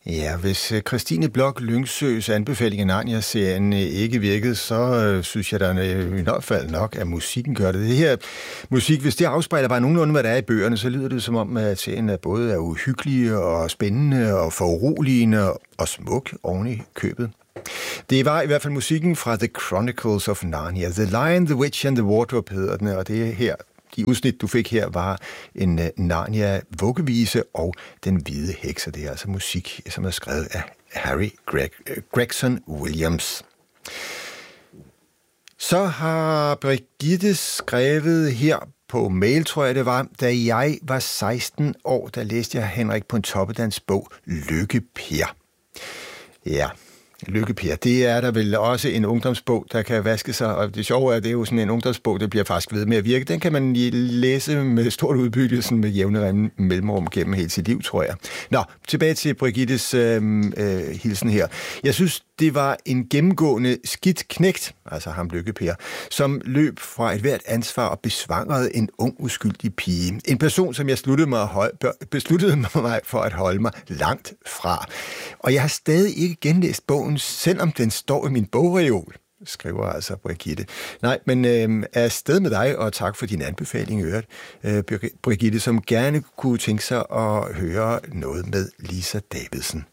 Ja, hvis Christine Bloch Lyngsøs anbefaling af Narnia-serien ikke virkede, så synes jeg, der i hvert fald nok, at musikken gør det. Det her musik, hvis det afspejler bare nogenlunde, hvad der er i bøgerne, så lyder det som om, at serien både er uhyggelig og spændende og foruroligende og smuk oven i købet. Det var i hvert fald musikken fra The Chronicles of Narnia. The Lion, the Witch and the Wardrobe hedder den, og det her, de udsnit, du fik her, var en Narnia-vuggevise og Den hvide heks, og det er altså musik, som er skrevet af Harry Gregson Williams. Så har Brigitte skrevet her på mail, tror jeg det var, da jeg var 16 år, der læste jeg Henrik Pontoppidans bog Lykke Per. Ja, Lykke Per, det er der vel også en ungdomsbog, der kan vaske sig, og det sjove er, at det er jo sådan en ungdomsbog, der bliver faktisk ved med at virke. Den kan man læse med stort udbytte, sådan med jævne mellemrum gennem hele sit liv, tror jeg. Nå, tilbage til Brigittes hilsen her. Jeg synes, det var en gennemgående skidt knægt, altså ham Lykke Per, som løb fra et hvert ansvar og besvangrede en ung, uskyldig pige. En person, som jeg besluttede mig for at holde mig langt fra. Og jeg har stadig ikke genlæst bogen, selvom den står i min bogreol, skriver altså Brigitte. Nej, men er afsted med dig, og tak for din anbefaling, Brigitte, som gerne kunne tænke sig at høre noget med Lisa Davidsen.